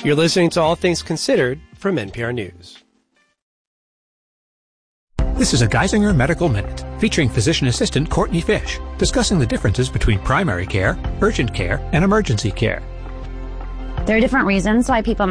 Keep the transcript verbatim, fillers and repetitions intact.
You're listening to All Things Considered from N P R News. This is a Geisinger Medical Minute, featuring physician assistant Courtney Fish, discussing the differences between primary care, urgent care, and emergency care. There are different reasons why people